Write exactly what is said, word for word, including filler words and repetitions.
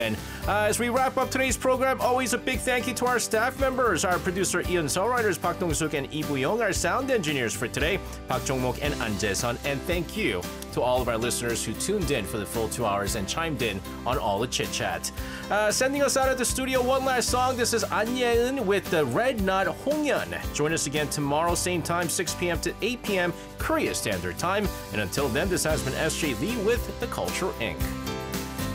And uh, as we wrap up today's program, always a big thank you to our staff members, our producer Ian Seo, writers Park Dong-suk and Lee Bu-young, our sound engineers for today, Park Jong-mok and An Jae-sun, and thank you to all of our listeners who tuned in for the full two hours and chimed in on all the chit-chat. Uh, sending us out of the studio, one last song. This is An Ye-eun with the Red Knot Hongyeon. Join us again tomorrow, same time, six p.m. to eight p.m. Korea Standard Time. And until then, this has been S J Lee with The Culture Incorporated.